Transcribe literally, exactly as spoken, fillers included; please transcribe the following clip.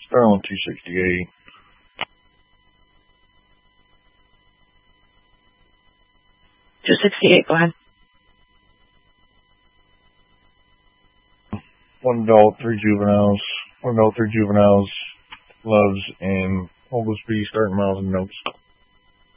Starling two sixty-eight. two sixty-eight, go ahead. One adult, three juveniles. One adult, three juveniles. Loves and Homeless Bee starting miles and notes.